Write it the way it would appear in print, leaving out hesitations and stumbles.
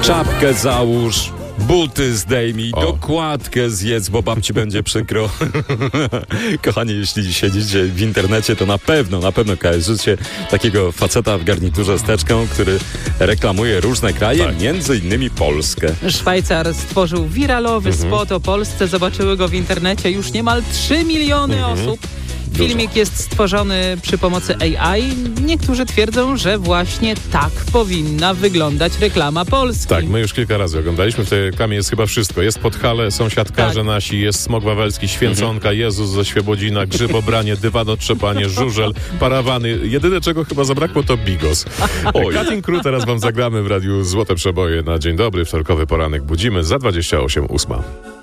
Czapkę załóż, buty zdejmij, dokładkę zjedz, bo babci będzie przykro. Kochani, jeśli siedzicie w internecie, to na pewno kojarzycie takiego faceta w garniturze z teczką, który reklamuje różne kraje, między innymi Polskę. Szwajcar stworzył wiralowy spot o Polsce. Zobaczyły go w internecie już niemal 3 miliony osób. Filmik jest stworzony przy pomocy AI. Niektórzy twierdzą, że właśnie tak powinna wyglądać reklama Polski. Tak, my już kilka razy oglądaliśmy. W tej reklamie jest chyba wszystko. Jest Podhale, sąsiadkarze nasi, jest Smok Wawelski, Święconka, Jezus ze Świebodzina, Grzybobranie, dywanotrzepanie, żużel, parawany. Jedyne, czego chyba zabrakło, to bigos. Cutting Crew teraz wam zagramy w radiu Złote Przeboje na Dzień Dobry. Wtorkowy poranek budzimy za 28:08.